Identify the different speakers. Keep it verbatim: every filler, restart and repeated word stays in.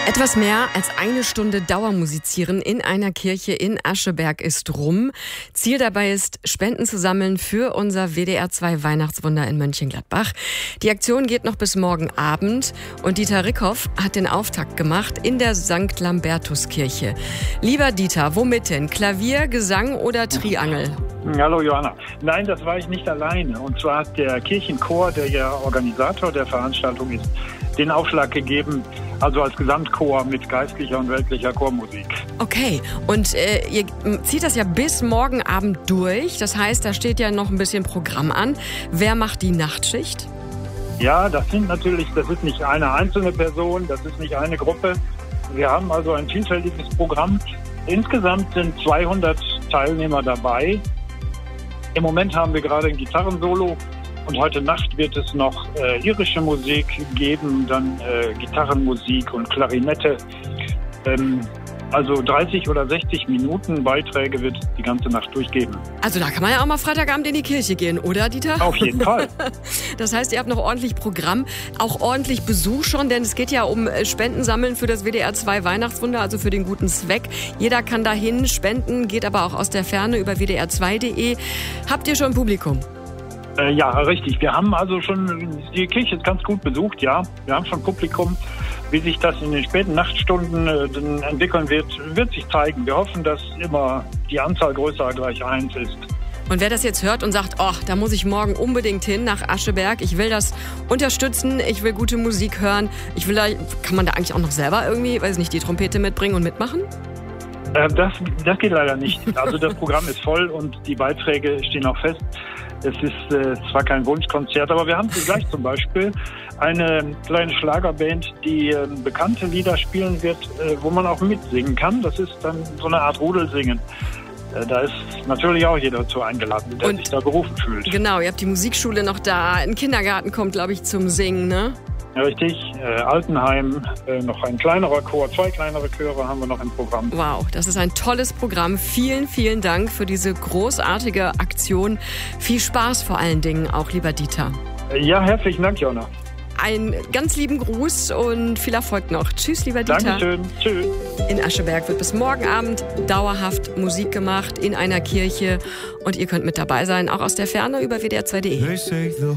Speaker 1: Etwas mehr als eine Stunde Dauermusizieren in einer Kirche in Ascheberg ist rum. Ziel dabei ist, Spenden zu sammeln für unser W D R zwei Weihnachtswunder in Mönchengladbach. Die Aktion geht noch bis morgen Abend und Dieter Rickhoff hat den Auftakt gemacht in der Sankt Lambertuskirche. Lieber Dieter, womit denn? Klavier, Gesang oder Triangel?
Speaker 2: Hallo Johanna. Nein, das war ich nicht alleine. Und zwar hat der Kirchenchor, der ja Organisator der Veranstaltung ist, den Aufschlag gegeben, also als Gesamtchor mit geistlicher und weltlicher Chormusik.
Speaker 1: Okay, und äh, ihr zieht das ja bis morgen Abend durch. Das heißt, da steht ja noch ein bisschen Programm an. Wer macht die Nachtschicht?
Speaker 2: Ja, das sind natürlich, das ist nicht eine einzelne Person, das ist nicht eine Gruppe. Wir haben also ein vielfältiges Programm. Insgesamt sind zweihundert Teilnehmer dabei. Im Moment haben wir gerade ein Gitarrensolo. Und heute Nacht wird es noch äh, irische Musik geben, dann äh, Gitarrenmusik und Klarinette. Ähm, also dreißig oder sechzig Minuten Beiträge wird es die ganze Nacht durchgeben.
Speaker 1: Also da kann man ja auch mal Freitagabend in die Kirche gehen, oder Dieter?
Speaker 2: Auf jeden Fall.
Speaker 1: Das heißt, ihr habt noch ordentlich Programm, auch ordentlich Besuch schon, denn es geht ja um Spenden sammeln für das W D R zwei Weihnachtswunder, also für den guten Zweck. Jeder kann dahin spenden, geht aber auch aus der Ferne über w d r zwei punkt d e. Habt ihr schon Publikum?
Speaker 2: Ja, richtig. Wir haben also schon, die Kirche ist ganz gut besucht, ja. Wir haben schon Publikum. Wie sich das in den späten Nachtstunden äh, entwickeln wird, wird sich zeigen. Wir hoffen, dass immer die Anzahl größer gleich eins ist.
Speaker 1: Und wer das jetzt hört und sagt, oh, da muss ich morgen unbedingt hin nach Ascheberg, ich will das unterstützen, ich will gute Musik hören, ich will da, kann man da eigentlich auch noch selber irgendwie, weiß nicht, die Trompete mitbringen und mitmachen?
Speaker 2: Äh, das, das geht leider nicht. Also das Programm ist voll und die Beiträge stehen auch fest. Es ist äh, zwar kein Wunschkonzert, aber wir haben gleich zum Beispiel eine kleine Schlagerband, die äh, bekannte Lieder spielen wird, äh, wo man auch mitsingen kann. Das ist dann so eine Art Rudelsingen. Äh, da ist natürlich auch jeder dazu eingeladen, der
Speaker 1: Und
Speaker 2: sich da berufen fühlt.
Speaker 1: Genau, ihr habt die Musikschule noch da. Ein Kindergarten kommt, glaube ich, zum Singen, ne?
Speaker 2: Ja, richtig. Äh, Altenheim, äh, noch ein kleinerer Chor, zwei kleinere Chöre haben wir noch im Programm.
Speaker 1: Wow, das ist ein tolles Programm. Vielen, vielen Dank für diese großartige Aktion. Viel Spaß vor allen Dingen auch, lieber Dieter.
Speaker 2: Äh, ja, herzlichen Dank, Jonna.
Speaker 1: Einen ganz lieben Gruß und viel Erfolg noch. Tschüss, lieber Dieter.
Speaker 2: Dankeschön. Tschüss.
Speaker 1: In Ascheberg wird bis morgen Abend dauerhaft Musik gemacht in einer Kirche. Und ihr könnt mit dabei sein, auch aus der Ferne über w d r zwei punkt d e.